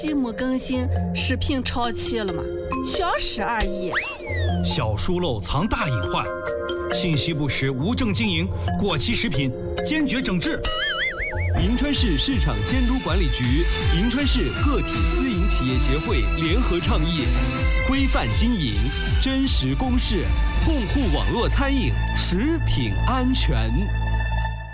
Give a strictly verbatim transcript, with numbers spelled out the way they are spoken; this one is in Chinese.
节目更新，视频超期了嘛？小事而已。 小疏漏藏大隐患，信息不实、无证经营、过期食品，坚决整治。 银川市市场监督管理局、银川市个体私营企业协会联合倡议，规范经营，真实公示，共护网络餐饮食品安全。